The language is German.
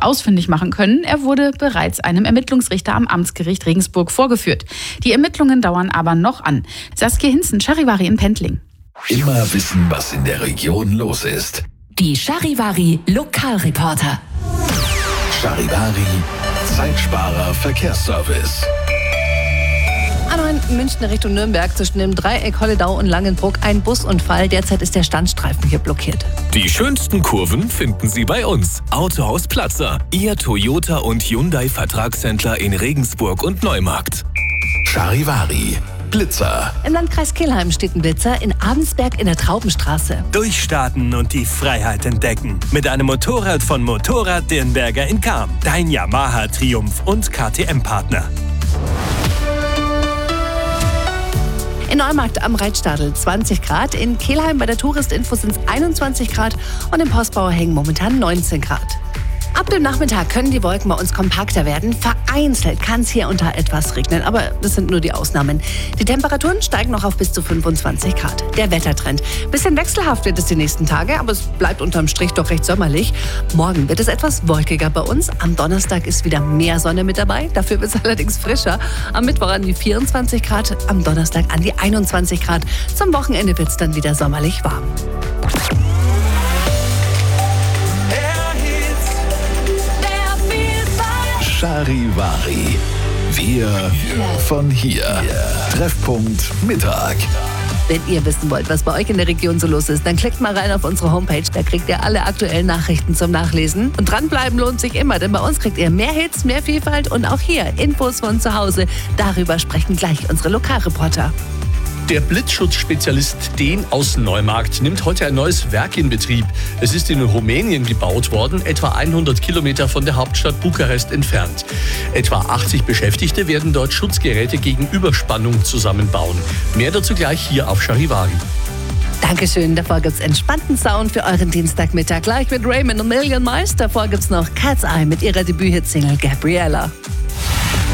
ausfindig machen können. Er wurde bereits einem Ermittlungsrichter am Amtsgericht Regensburg vorgeführt. Die Ermittlungen dauern aber noch an. Saskia Hinzen, Charivari in Pendling. Immer wissen, was in der Region los ist. Die Charivari Lokalreporter. Charivari Zeitsparer Verkehrsservice. A9 München Richtung Nürnberg zwischen dem Dreieck Holledau und Langenbruck ein Busunfall. Derzeit ist der Standstreifen hier blockiert. Die schönsten Kurven finden Sie bei uns. Autohaus Platzer, Ihr Toyota und Hyundai Vertragshändler in Regensburg und Neumarkt. Charivari Blitzer. Im Landkreis Kelheim steht ein Blitzer in Abensberg in der Traubenstraße. Durchstarten und die Freiheit entdecken. Mit einem Motorrad von Motorrad Dirnberger in Cham. Dein Yamaha Triumph und KTM-Partner. In Neumarkt am Reitstadel 20 Grad, in Kelheim bei der Touristinfo sind es 21 Grad und im Postbauer hängen momentan 19 Grad. Ab dem Nachmittag können die Wolken bei uns kompakter werden. Vereinzelt kann es hier unter etwas regnen, aber das sind nur die Ausnahmen. Die Temperaturen steigen noch auf bis zu 25 Grad. Der Wettertrend. Bisschen wechselhaft wird es die nächsten Tage, aber es bleibt unterm Strich doch recht sommerlich. Morgen wird es etwas wolkiger bei uns. Am Donnerstag ist wieder mehr Sonne mit dabei. Dafür wird es allerdings frischer. Am Mittwoch an die 24 Grad, am Donnerstag an die 21 Grad. Zum Wochenende wird es dann wieder sommerlich warm. Charivari. Wir von hier. Treffpunkt Mittag. Wenn ihr wissen wollt, was bei euch in der Region so los ist, dann klickt mal rein auf unsere Homepage. Da kriegt ihr alle aktuellen Nachrichten zum Nachlesen. Und dranbleiben lohnt sich immer, denn bei uns kriegt ihr mehr Hits, mehr Vielfalt und auch hier Infos von zu Hause. Darüber sprechen gleich unsere Lokalreporter. Der Blitzschutzspezialist Dehn aus Neumarkt nimmt heute ein neues Werk in Betrieb. Es ist in Rumänien gebaut worden, etwa 100 Kilometer von der Hauptstadt Bukarest entfernt. Etwa 80 Beschäftigte werden dort Schutzgeräte gegen Überspannung zusammenbauen. Mehr dazu gleich hier auf Charivari. Dankeschön, davor gibt's entspannten Sound für euren Dienstagmittag. Gleich mit Raymond und Million Miles. Davor gibt's noch Cat's Eye mit ihrer Debüt-Hit-Single Gabriella.